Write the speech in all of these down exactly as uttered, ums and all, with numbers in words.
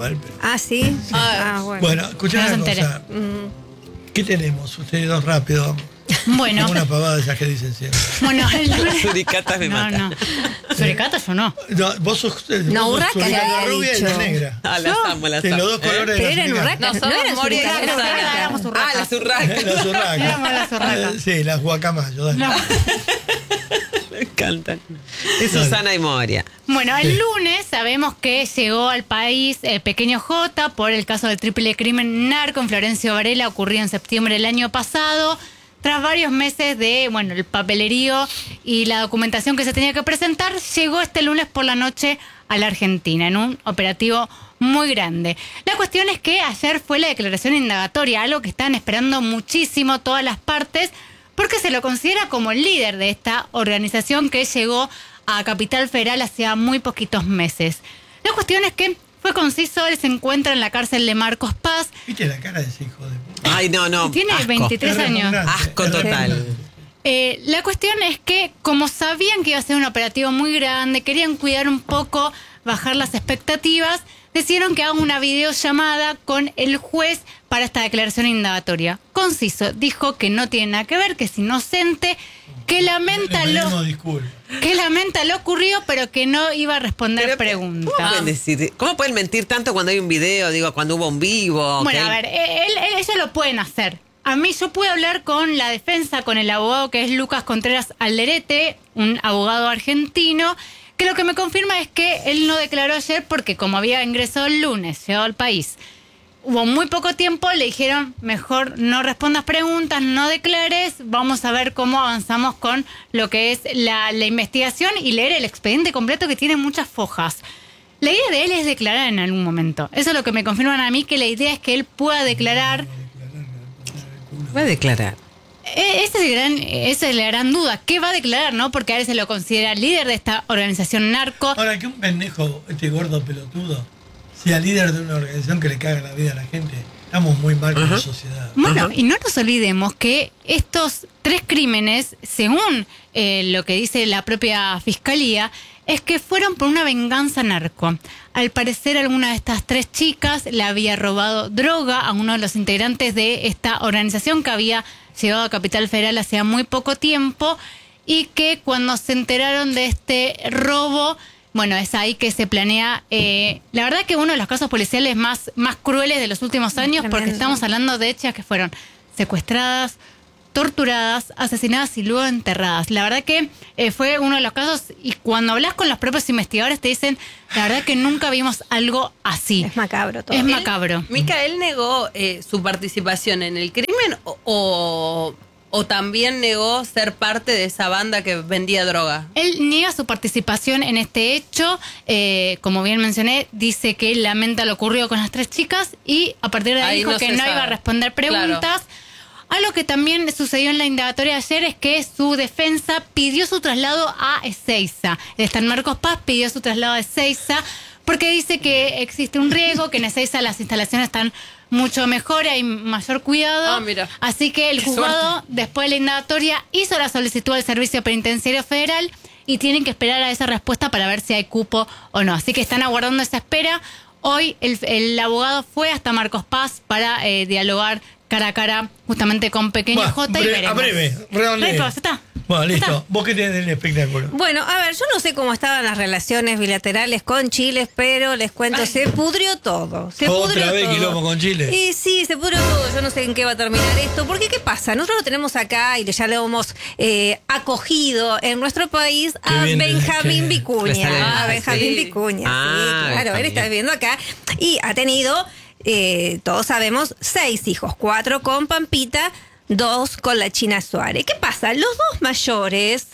igual. Pero... Ah, ¿sí? Ah, Ah, bueno. Bueno, escuchá No se una entere. cosa. ¿Qué tenemos? Ustedes dos rápido. Bueno, Como una pavada de esas que dicen siempre. bueno, el lunes... Suricatas me No, matan. no. ¿Suricatas o no? No, vos sos, eh, No, vos sos Urraca le suricata había rubia y dicho. la negra. Ah, las amo, las Que amo. los dos colores Pero de la eran suricata. urracas, No, no, somos eran Moria y suricatas. Rosario. Éramos urracas. Ah, las urracas. Las urracas. Éramos las urracas. Eh, Sí, las guacamayos. Dale. No. Me encantan. Es Susana y Moria. Bueno, el lunes sabemos que llegó al país el pequeño J por el caso del triple crimen narco en Florencio Varela, ocurrido en septiembre del año pasado. Tras varios meses de, bueno, el papelerío y la documentación que se tenía que presentar, llegó este lunes por la noche a la Argentina en un operativo muy grande. La cuestión es que ayer fue la declaración indagatoria, algo que están esperando muchísimo todas las partes, porque se lo considera como el líder de esta organización que llegó a Capital Federal hace muy poquitos meses. La cuestión es que fue conciso, él se encuentra en la cárcel de Marcos Paz. ¿Viste la cara de ese hijo de puta? Ay, no, no. Tiene asco. veintitrés Es años. repugnante, Asco es total. repugnante. Eh, la cuestión es que, como sabían que iba a ser un operativo muy grande, querían cuidar un poco, bajar las expectativas, decidieron que hagan una videollamada con el juez para esta declaración indagatoria. Conciso, dijo que no tiene nada que ver, que es inocente, que lamenta Le lo, pedimos disculpas. que lamenta lo ocurrido, pero que no iba a responder Pero, preguntas. ¿Cómo pueden decir? ¿Cómo pueden mentir tanto cuando hay un video? Digo, cuando hubo un vivo. Bueno, que a hay- ver, él, él- ellos lo pueden hacer. A mí yo pude hablar con la defensa, con el abogado que es Lucas Contreras Alderete, un abogado argentino, que lo que me confirma es que él no declaró ayer porque como había ingresado el lunes, llegado al país, hubo muy poco tiempo, le dijeron mejor no respondas preguntas, no declares, vamos a ver cómo avanzamos con lo que es la, la investigación y leer el expediente completo que tiene muchas fojas. La idea de él es declarar en algún momento. Eso es lo que me confirman a mí, que la idea es que él pueda declarar. Va a declarar. Eh, Esa es, el gran, esa es la gran duda. ¿Qué va a declarar, no? Porque a él se lo considera líder de esta organización narco. Ahora, que un pendejo, este gordo pelotudo, sea líder de una organización que le caga la vida a la gente, estamos muy mal como sociedad. Bueno, Ajá. y no nos olvidemos que estos tres crímenes, según eh, lo que dice la propia fiscalía, es que fueron por una venganza narco. Al parecer, alguna de estas tres chicas le había robado droga a uno de los integrantes de esta organización que había llegado a Capital Federal hace muy poco tiempo y que cuando se enteraron de este robo, bueno, es ahí que se planea, eh, la verdad que uno de los casos policiales más, más crueles de los últimos años, porque Tremendo. estamos hablando de chicas que fueron secuestradas, torturadas, asesinadas y luego enterradas. La verdad que eh, fue uno de los casos, y cuando hablas con los propios investigadores te dicen, la verdad que nunca vimos algo así. Es macabro todo. Es Él- macabro. ¿Micael negó eh, su participación en el crimen o, o, o también negó ser parte de esa banda que vendía droga? Él niega su participación en este hecho, eh, como bien mencioné, dice que lamenta lo ocurrido con las tres chicas y a partir de ahí Ahí dijo no que se no sabe. iba a responder preguntas. Claro. Algo que también sucedió en la indagatoria de ayer es que su defensa pidió su traslado a Ezeiza. El Stan Marcos Paz pidió su traslado a Ezeiza porque dice que existe un riesgo, que en Ezeiza las instalaciones están mucho mejor, hay mayor cuidado. Ah, mira. Así que el Qué juzgado, suerte. después de la indagatoria, hizo la solicitud al Servicio Penitenciario Federal y tienen que esperar a esa respuesta para ver si hay cupo o no. Así que están aguardando esa espera. Hoy el, el abogado fue hasta Marcos Paz para eh, dialogar cara a cara justamente con Pequeño Bueno, J y bre- veremos. a breve, redondee. Rico, ya está. Bueno, Ya listo. está. ¿Vos qué tenés del espectáculo? Bueno, a ver, yo no sé cómo estaban las relaciones bilaterales con Chile, pero les cuento, se pudrió todo. Se Otra pudrió vez todo. quilombo con Chile. Y sí, se pudrió todo. Yo no sé en qué va a terminar esto. Porque, ¿qué pasa? Nosotros lo tenemos acá y ya lo hemos eh, acogido en nuestro país Qué a bien, Benjamín qué- Vicuña. Le sale- A ah, Benjamín sí. Vicuña. Ah, sí, claro, él Benjamín. está viviendo acá y ha tenido, eh, todos sabemos, seis hijos. Cuatro con Pampita, dos con la China Suárez. ¿Qué pasa? Los dos mayores,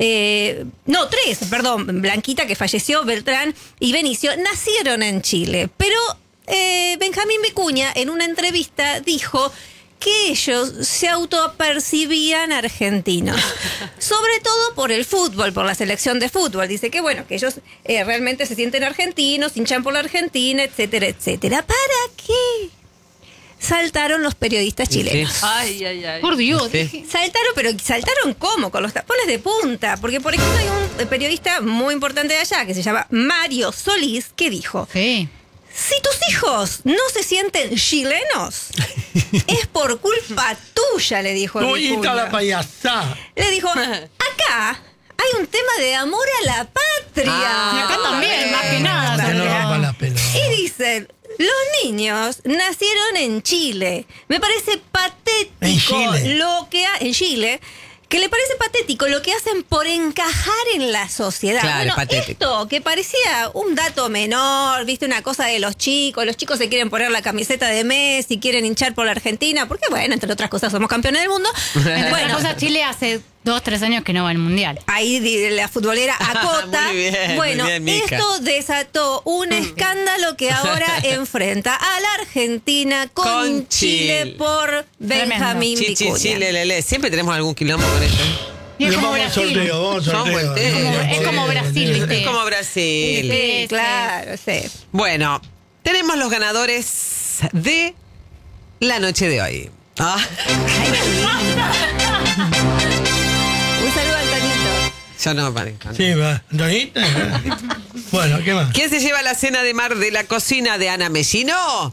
eh, no, tres, perdón, Blanquita que falleció, Beltrán y Benicio, nacieron en Chile. Pero eh, Benjamín Vicuña en una entrevista dijo que ellos se autopercibían argentinos, sobre todo por el fútbol, por la selección de fútbol. Dice que bueno, que ellos eh, realmente se sienten argentinos, hinchan por la Argentina, etcétera, etcétera. ¿Para qué? Saltaron los periodistas Sí, sí. chilenos. Ay, ay, ay. Por Dios. Sí. dije- Saltaron, pero ¿saltaron cómo? Con los tapones de punta. Porque, por ejemplo, hay un periodista muy importante de allá que se llama Mario Solís que dijo: Sí. si tus hijos no se sienten chilenos, es por culpa tuya, le dijo Bonita Vicuña. la payasá. Le dijo, acá hay un tema de amor a la patria. Ah, Y acá también, más que nada. Que no Sandra. rompan las pelotas. Y dicen, los niños nacieron en Chile. Me parece patético En Chile. lo que ha- en Chile, que le parece patético lo que hacen por encajar en la sociedad. Claro, bueno, patético. esto que parecía un dato menor, viste, una cosa de los chicos, los chicos se quieren poner la camiseta de Messi, quieren hinchar por la Argentina, porque bueno, entre otras cosas somos campeones del mundo. Entre Bueno, otras cosas, Chile hace dos, tres años que no va al mundial. ahí di- la futbolera acota. Muy bien, bueno, muy bien, Mica. esto desató un escándalo que ahora enfrenta a la Argentina con, Con Chile, Chile. por Benjamín Chi, chi, Vicuña. chi, le, le, le. Siempre tenemos algún quilombo con esto. Y es Le como vamos al Brasil. sorteo, vamos al Son sorteo. volteos. No, Es no, como no, Brasil, no, ¿viste? Es como Brasil. Sí, Sí, claro, sí. Bueno, tenemos los ganadores de la noche de hoy. Ah, Un saludo al Tonito. yo no, Marica. Sí, va. ¿Antonita? Bueno, ¿qué más? ¿Quién se lleva la cena de mar de la cocina de Ana Mellino?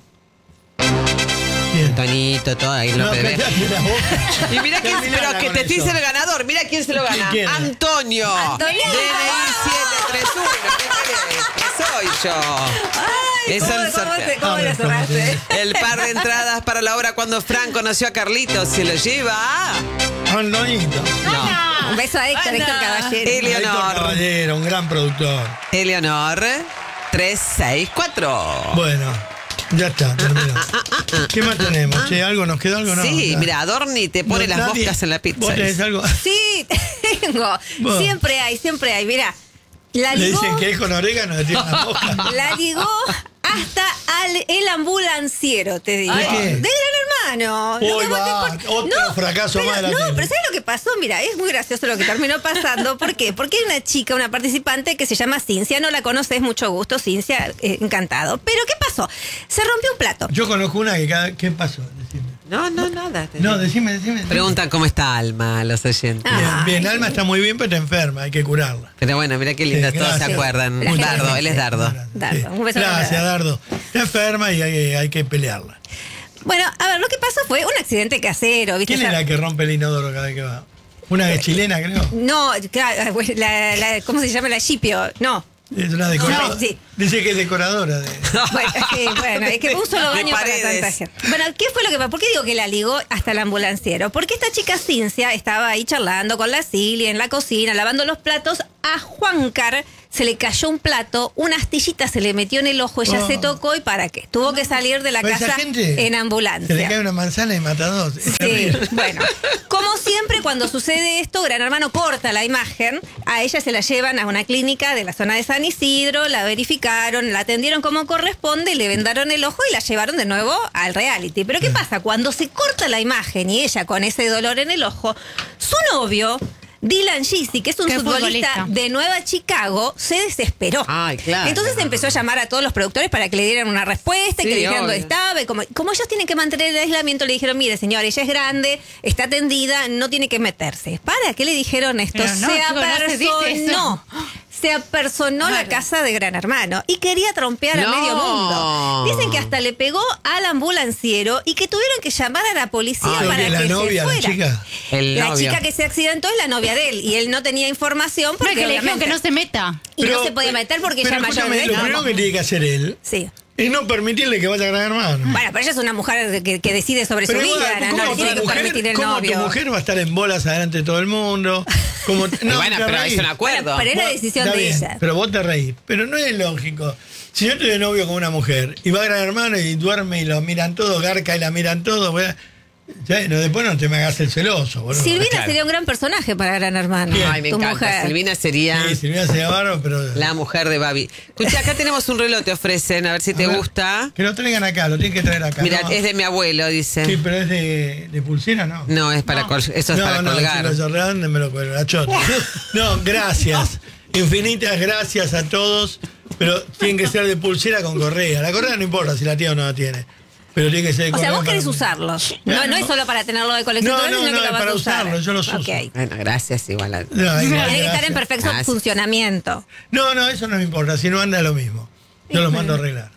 Bien. Tonito, todo ahí lo No, que ve. cállate la boca. Y mira quién, Terminala pero que con te estoy eso. diciendo el ganador. Mira quién se lo gana. ¿Quién es? Antonio. Antonio. D N I siete tres uno. ¿Qué crees? Que soy yo. Ay, Eso ¿cómo, es el cómo, sorteo. se- cómo A ver, lo cerraste? El par de entradas para la obra cuando Fran conoció a Carlitos se lo lleva a... Antonito. No. Un beso a Héctor, Héctor Caballero. Eleonor. Héctor Caballero, un gran productor. Eleonor tres seis cuatro. Bueno, ya está, terminó. ¿Qué más tenemos? Che, ¿algo nos quedó algo? No, Sí, ya. mira, Adorni te pone No, las nadie- moscas en la pizza. ¿Vos tenés algo? Sí, tengo. Bueno. Siempre hay, siempre hay. Mira, la Le ligó, dicen que es con orégano, le tiran la boca. la ligó hasta al el ambulanciero, te digo. ¿De qué? De Gran Hermano. Lo Uy, que vos te va, por- otro fracaso pero, más de la No, tele. pero ¿sabes lo que pasó? Mira, es muy gracioso lo que terminó pasando. ¿Por qué? Porque hay una chica, una participante que se llama Cincia. No la conoces, mucho gusto, Cincia, eh, encantado. Pero ¿qué pasó? Se rompió un plato. Yo conozco una que cada... ¿Qué pasó? Decime. No, no, nada. No, decime, decime. decime. Preguntan cómo está Alma, los oyentes. Ah. Bien, bien, Alma está muy bien, pero está enferma, hay que curarla. Pero bueno, mira qué linda, Sí, todos se gracias. acuerdan. La gente Dardo, sí. él es Dardo. Dardo, un beso Gracias, grande. Dardo. Está enferma y hay, hay que pelearla. Bueno, a ver, lo que pasó fue un accidente casero, ¿viste? ¿Quién es Ya- la que rompe el inodoro cada vez que va? Una que es chilena, creo. No, claro, la, la- ¿cómo se llama? La Shipio. No. Es una decoradora. No, sí. Dice que es decoradora. De... Bueno, sí, bueno, es que un solo De baño para paredes. tanta gente. Bueno, ¿qué fue lo que pasó? ¿Por qué digo que la ligó hasta el ambulanciero? Porque esta chica Cincia estaba ahí charlando con la Cilia en la cocina, lavando los platos. A Juancar se le cayó un plato, una astillita se le metió en el ojo, ella Oh. se tocó y ¿para qué? Tuvo que salir de la Pues esa casa gente en ambulancia. Se le cae una manzana y mata a dos. Es Sí, terrible. bueno, como siempre cuando sucede esto, Gran Hermano corta la imagen, a ella se la llevan a una clínica de la zona de San Isidro, la verificaron, la atendieron como corresponde, le vendaron el ojo y la llevaron de nuevo al reality. Pero ¿qué pasa? Cuando se corta la imagen y ella con ese dolor en el ojo, su novio... Dylan Gizzi, que es un Que es futbolista, futbolista. de Nueva Chicago, se desesperó. Ay, claro. Entonces empezó a llamar a todos los productores para que le dieran una respuesta y Sí, que le dijeran obvio. dónde estaba. Y como, como ellos tienen que mantener el aislamiento, le dijeron, mire, señor, ella es grande, está atendida, no tiene que meterse. ¿Para qué le dijeron esto? Pero no, se chicos, no se dice apersonó. eso. Se apersonó la casa de Gran Hermano y quería trompear a No. medio mundo. Dicen que hasta le pegó al ambulanciero y que tuvieron que llamar a la policía Ah, para que la que novia, se la fuera. chica. El la novio. chica que se accidentó es la novia de él y él no tenía información No, porque es que le dijeron obviamente- que no se meta. y no se podía meter porque pero ella es mayor escúchame, de lo edad. primero que tiene que hacer él Sí. es no permitirle que vaya a Gran Hermano. Bueno, pero ella es una mujer que, que decide sobre Pero su igual, vida, no, ¿cómo no le tiene tu que mujer- permitir el cómo tu novio. mujer va a estar en bolas adelante de todo el mundo? Como, Y bueno, te pero reís. es un acuerdo. Pero era Vos- decisión está de bien, ella. Pero vos te reís. Pero no es lógico. Si yo estoy de novio con una mujer y va a Gran Hermano y duerme y lo miran todo, garca y la miran todo, bueno, ya, no, después no te me hagas el celoso, boludo. Silvina Claro. sería un gran personaje para Gran Hermano. Ay, me tu encanta. mujer. Silvina sería Sí, Silvina sería bárbaro, pero... la mujer de Babi. Escucha, acá tenemos un reloj, te ofrecen, a ver si te A ver, gusta. Que lo traigan acá, lo tienen que traer acá. Mira, ¿no? es de mi abuelo, dice. Sí, pero es de, de pulsera, ¿no? No, es para col- eso es no, para no, colgar. si lo cerré, ¿dónde me lo cuelgo? La chota. No, gracias. Infinitas gracias a todos, pero tienen que ser de pulsera con correa. La correa no importa si la tiene o no la tiene, pero tiene que ser de O sea, correa vos querés para- usarlos. No, Claro. no es solo para tenerlo de colección, No, sino no, que no, lo es vas para a usar. usarlo, yo los uso. Ok. Bueno, gracias, igual. a- No, ay, Tiene que estar gracias. en perfecto Gracias. funcionamiento. No, no, eso no me importa, si no anda lo mismo. Yo los mando a arreglar. Ah,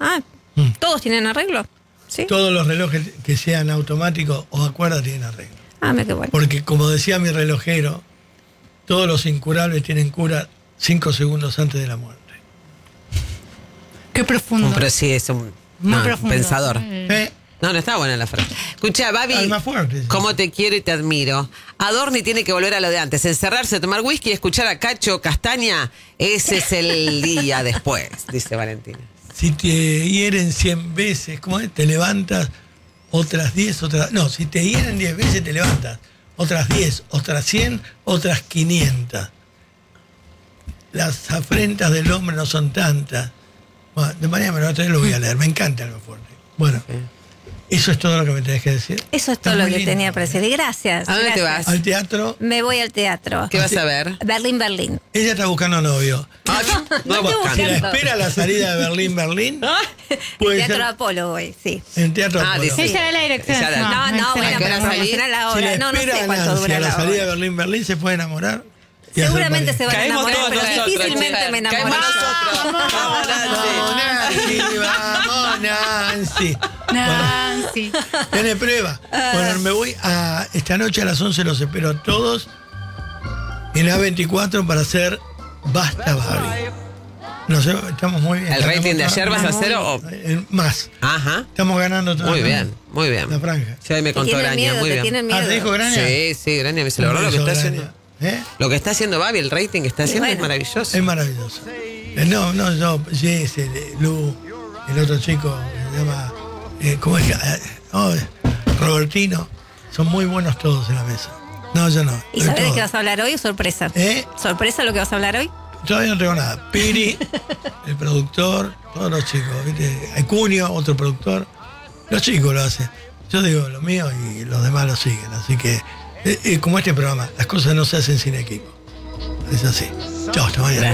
Mm. ¿Todos tienen arreglo? ¿Sí? Todos los relojes que sean automáticos o a cuerda tienen arreglo. Ah, mira qué bueno. Porque como decía mi relojero, todos los incurables tienen cura cinco segundos antes de la muerte. Qué profundo. Pero sí, es un, Muy no, profundo. pensador. ¿Eh? No, no está buena la frase. Escucha, Babi, Alma fuerte, sí. cómo te quiero y te admiro. Adorni tiene que volver a lo de antes, encerrarse, tomar whisky y escuchar a Cacho Castaña. Ese es el día después, dice Valentina. Si te hieren cien veces, ¿cómo es? Te levantas otras diez, otras... No, si te hieren diez veces te levantas. Otras diez, otras cien, otras quinientas. Las afrentas del hombre no son tantas. Bueno, de manera me lo lo voy a leer. Me encanta Alma fuerte. Bueno, eso es todo lo que me tenés que decir. Eso es Está todo lo muy que lindo. tenía para decir. Gracias. ¿A dónde te gracias. vas? Al teatro, Me voy al teatro. ¿Qué vas a ver? Berlín, Berlín. ella está buscando novio. Ah, no, No te buscando. Si la buscando. espera la salida de Berlín, Berlín, El puede teatro ser Apolo voy, sí. en Teatro Ah, Apolo. dice- Ella da la dirección. Ella da- No, no, excelente. bueno, ¿A qué hora pero salís? promocionar la Si hora. la No, no espera sé a cuánto Nancy dura a la la salida de hora. Berlín, Berlín, se puede enamorar. y hacer Seguramente se pareja. van a Caemos enamorar, todos pero nosotros, difícilmente chicas. me Caemos enamoro. nosotros. Vamos, Nancy. Vamos, Nancy, vamos, Nancy. Nancy. Bueno, tiene prueba. Bueno, me voy a esta noche a las once, los espero a todos en A veinticuatro para hacer Basta Babi. No sé, estamos muy bien. ¿El rating de Ganamos- ayer vas a hacer o...? Eh, Más. Ajá. Estamos ganando todo. Muy bien, muy bien. La franja. Sí, ahí me Te contó tienen Graña, miedo, muy te bien. tienen miedo. Ah, ¿te dijo Graña? Sí, sí, Graña me se logró lo que está Eso, haciendo. Graña. ¿Eh? Lo que está haciendo Babi, el rating que está haciendo bueno. es maravilloso. Es maravilloso. Eh, No, no, no, sí, ese, eh, Lu, el otro chico, se llama, eh, ¿cómo es que? Eh, oh, Robertino, son muy buenos todos en la mesa. No, yo no. ¿Y de sabés de todo. qué vas a hablar hoy o sorpresa? ¿Eh? ¿Sorpresa lo que vas a hablar hoy? Todavía no tengo nada. Piri, el productor, todos los chicos, ¿viste? Acuño, otro productor. Los chicos lo hacen. Yo digo lo mío y los demás lo siguen. Así que, eh, eh, como este programa, las cosas no se hacen sin equipo. Es así. Chao, hasta mañana.